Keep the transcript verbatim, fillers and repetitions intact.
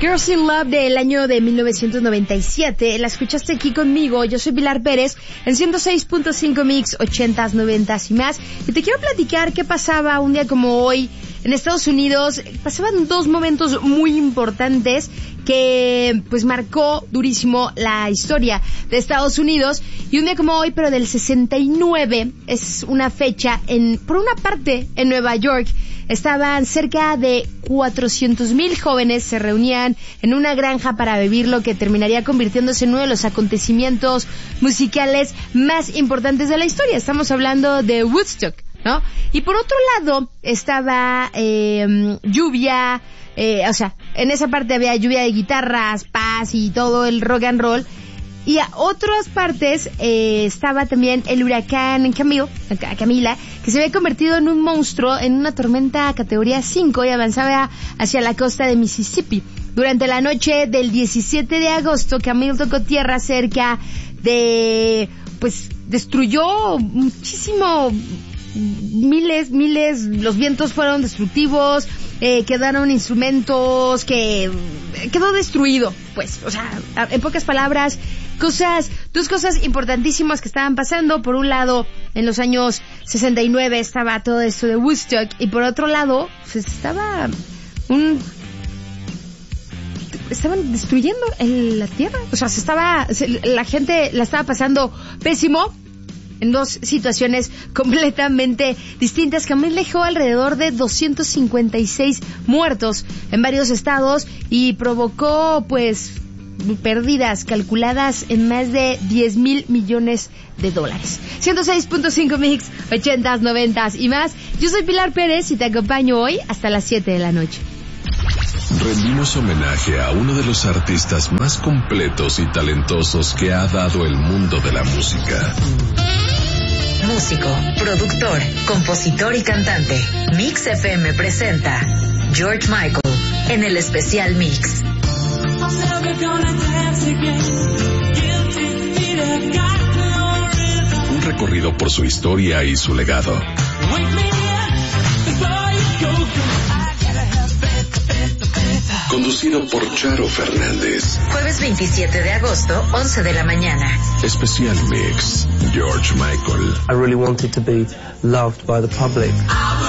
Girls in Love del año de mil novecientos noventa y siete. La escuchaste aquí conmigo. Yo soy Pilar Pérez en ciento seis punto cinco Mix, ochentas, noventas y más. Y te quiero platicar qué pasaba un día como hoy en Estados Unidos. Pasaban dos momentos muy importantes que pues marcó durísimo la historia de Estados Unidos. Y un día como hoy, pero del sesenta y nueve, es una fecha en, por una parte, en Nueva York. Estaban cerca de cuatrocientos mil jóvenes, se reunían en una granja para vivir lo que terminaría convirtiéndose en uno de los acontecimientos musicales más importantes de la historia. Estamos hablando de Woodstock, ¿no? Y por otro lado estaba eh, lluvia, eh, o sea, en esa parte había lluvia de guitarras, paz y todo el rock and roll. Y a otras partes eh, estaba también el huracán Camille, Camila, que se había convertido en un monstruo, en una tormenta categoría cinco y avanzaba hacia la costa de Mississippi. Durante la noche del diecisiete de agosto, Camille tocó tierra cerca de, pues, destruyó muchísimo, miles, miles, los vientos fueron destructivos, eh, quedaron instrumentos que quedó destruido, pues, o sea, en pocas palabras, cosas, dos cosas importantísimas que estaban pasando. Por un lado, en los años sesenta y nueve estaba todo esto de Woodstock, y por otro lado, pues estaba un, estaban destruyendo el, la tierra, o sea, se estaba, se, la gente la estaba pasando pésimo. En dos situaciones completamente distintas. Camille dejó alrededor de doscientos cincuenta y seis muertos en varios estados y provocó, pues, pérdidas calculadas en más de diez mil millones de dólares. ciento seis punto cinco Mix, ochentas, noventas y más. Yo soy Pilar Pérez y te acompaño hoy hasta las siete de la noche. Rendimos homenaje a uno de los artistas más completos y talentosos que ha dado el mundo de la música. Músico, productor, compositor y cantante. Mix F M presenta George Michael en el especial Mix. Un recorrido por su historia y su legado. Conducido por Charo Fernández. Jueves veintisiete de agosto, once de la mañana. Especial Mix, George Michael. I really wanted to be loved by the public.